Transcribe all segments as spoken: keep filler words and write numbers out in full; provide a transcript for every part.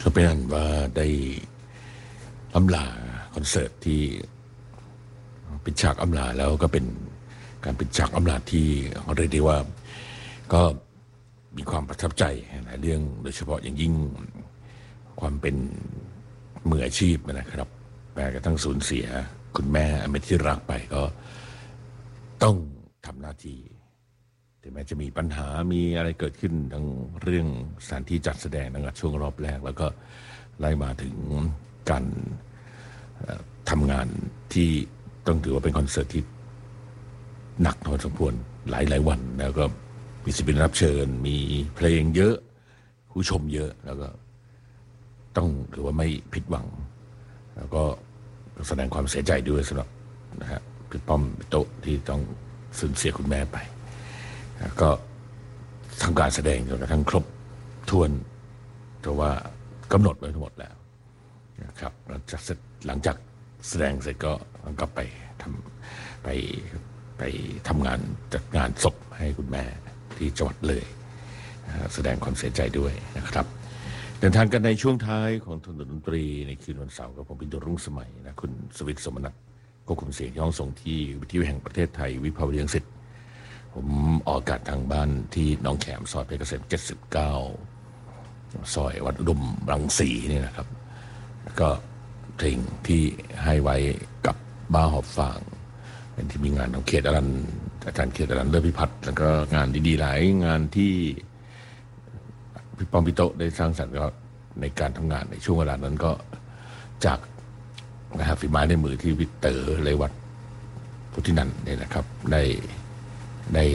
ก็เป็นอันว่าได้อำลาคอนเสิร์ตที่ปิดฉากอำลาแล้วก็เป็นการปิดฉากอำลาที่เรียกได้ว่าก็มีความประทับใจในเรื่องโดยเฉพาะอย่างยิ่งความเป็นมืออาชีพนะครับแม้กระทั่งสูญเสียคุณแม่อเมที่รักไปก็ต้องทำหน้าที่ถึงแม้จะมีปัญหามีอะไรเกิดขึ้นทั้งเรื่องสถานที่จัดแสดงตั้งแต่ช่วงรอบแรกแล้วก็ไล่มาถึงการทำงานที่ต้องถือว่าเป็นคอนเสิร์ตที่หนักพอสมควรหลายหลายวันแล้วก็มีศิลปินรับเชิญมีเพลงเยอะผู้ชมเยอะแล้วก็ต้องถือว่าไม่ผิดหวังแล้วก็แสดงความเสียใจด้วยสำหรับนะฮะพี่ป้อมพี่โตที่ต้องสูญเสียคุณแม่ไปก็ทำการแสดงจนกระทั่งครบถ้วนเพราะว่ากำหนดไว้ทั้งหมดแล้วนะครับหลังจากเสร็จหลังจากแสดงเสร็จก็ก็ไปทำไปไปทำงานจัดงานศพให้คุณแม่ที่จังหวัดเลยแสดงความเสียใจด้วยนะครับเดินทางกันในช่วงท้ายของถนนดนตรีในคืนวันเสาร์กับผมปินโตรุ่งสมัยนะคุณสวิทย์สมนัสควบคุมเสียงที่ห้องส่งที่วิทยุแห่งประเทศไทยวิภาวดีรังสิตผมออกอากาศทางบ้านที่หนองแขมซอยเพชรเกษมเจ็ดสิบเก้าซอยวัดอุดมรังสีนี่นะครับก็เพลงที่ให้ไว้กับบ้าหอบฟางเป็นที่มีงานของเขตอรัญอาจารย์เขตอรัญเลิศพิพัฒน์แล้วก็งานดีๆหลายงานที่พี่ปอมพี่โตได้สร้างสรรค์ก็ในการทำงานในช่วงเวลานั้นก็จากนะครับฝีไม้ในมือที่วิเตอร์เลวัตพุทธินันท์เนี่ยนะครับได้ได้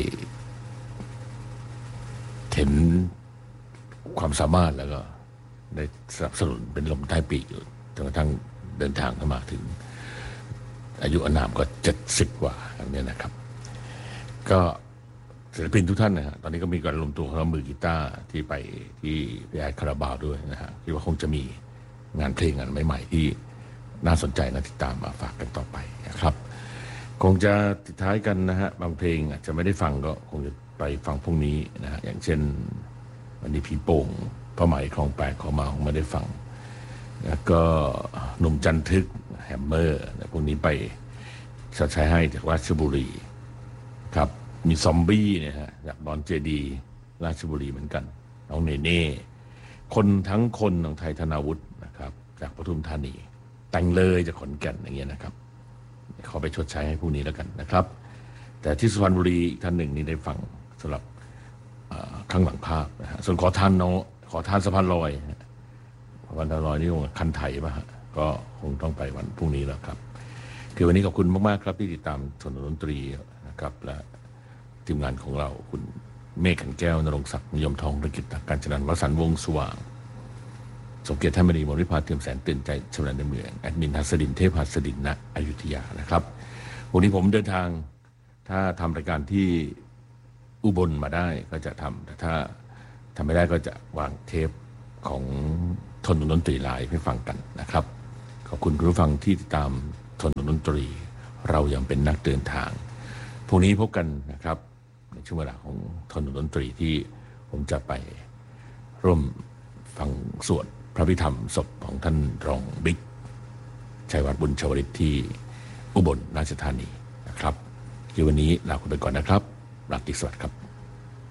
เห็นความสามารถแล้วก็ได้สนับสนุนเป็นลมใต้ปีกอยู่จนกระทั่งเดินทางเข้ามาถึงอายุอานามก็เจ็ดสิบกว่าอย่างนี้นะครับก็ศิลปินทุกท่านนะฮะตอนนี้ก็มีการรวมตัวของมือกีตาร์ที่ไปที่พี่แอดคาราบาวด้วยนะฮะคิดว่าคงจะมีงานเพลงงานใหม่ๆที่น่าสนใจนะติดตามมาฝากกันต่อไปนะครับคงจะติดท้ายกันนะฮะบางเพลงอาจจะไม่ได้ฟังก็คงจะไปฟังพรุ่งนี้นะฮะอย่างเช่นวันนี้ผีโป่งผ้าไหมคลองแปดขอมาคงไม่ได้ฟังแล้วก็หนุ่มจันทึกแฮมเมอร์พวกนี้ไปชัดใช้ให้จากราชบุรีครับมีซอมบี้เนี่ยฮะจากดอนเจดีราชบุรีเหมือนกันน้องเนเน่คนทั้งคนของไทยธนาวุฒินะครับจากปทุมธานีแต่งเลยจากขอนแก่นอย่างเงี้ยนะครับขอไปชดใช้ให้ผู้นี้แล้วกันนะครับแต่ที่สุพรรณบุรีท่านหนึ่งนี่ได้ฟังสำหรับข้างหลังภาพนะฮะส่วนขอทานเนาะขอทานสะพานลอยสะพานลอยนี่คงคันไถป่ะฮะก็คงต้องไปวันพรุ่งนี้แล้วครับคือวันนี้ขอบคุณมากๆครับที่ติดตามถนนดนตรีนะครับและทีมงานของเราคุณเมฆขันแก้วนรงศักดิ์นิยมทองธุรกิจการจัดการวสันต์วงศ์สว่างสมเกียรติท่านมณีมริพาเทียมแสนตื่นใจชำนาญในเมืองแอดมินทัศดินเทพหัสดินณอยุธยานะครับวันนี้ผมเดินทางถ้าทำรายการที่อุบลมาได้ก็จะทำแต่ถ้าทำไม่ได้ก็จะวางเทปของถนนดนตรีไลฟ์ให้ฟังกันนะครับขอบคุณคุณผู้ฟังที่ติดตามถนนดนตรีเรายังเป็นนักเดินทางพรุ่งนี้พบกันนะครับในช่วงเวลาของถนนดนตรีที่ผมจะไปร่วมฟังสวดพระพิธรรมศพของท่านรองบิ๊กชัยวัฒน์บุญชวริตที่อุบลราชธานีนะครับที่วันนี้ลาคุณไปก่อนนะครับราตรีสวัสดิ์ครับ